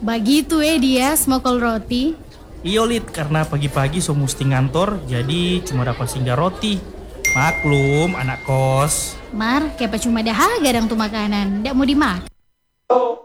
Begitu dia smokol roti. Iyo Lid, karena pagi-pagi so mesti ngantor, jadi cuma dapat singgah roti. Maklum, anak kos. Mar, kayak cuma dahaga dang tuh makanan. Ndak mau dimakan.